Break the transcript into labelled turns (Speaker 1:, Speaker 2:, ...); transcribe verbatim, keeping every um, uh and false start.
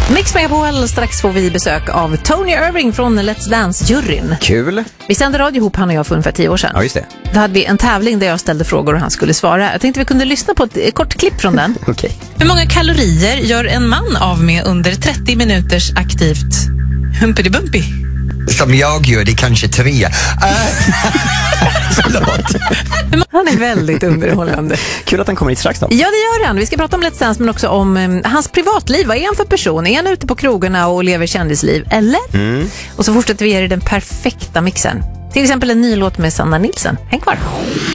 Speaker 1: Mix Megapol, strax får vi besök av Tony Irving från Let's Dance-juryn.
Speaker 2: Kul.
Speaker 1: Vi sände radio ihop, han och jag, för ungefär tio år sedan.
Speaker 2: Ja, just det.
Speaker 1: Då hade vi en tävling där jag ställde frågor och han skulle svara. Jag tänkte vi kunde lyssna på ett kort klipp från den.
Speaker 2: Okej. Okay.
Speaker 3: Hur många kalorier gör en man av med under trettio minuters aktivt humpidi-bumpy?
Speaker 4: Som jag gör, det kanske tre. Uh,
Speaker 2: Förlåt.
Speaker 1: Han är väldigt underhållande.
Speaker 2: Kul att han kommer hit strax då.
Speaker 1: Ja, det gör han. Vi ska prata om Let's Dance, men också om um, hans privatliv. Vad är han för person? Är han ute på krogarna och lever kändisliv? Eller? Mm. Och så fortsätter vi ge er den perfekta mixen. Till exempel en ny låt med Sanna Nilsson. Häng kvar.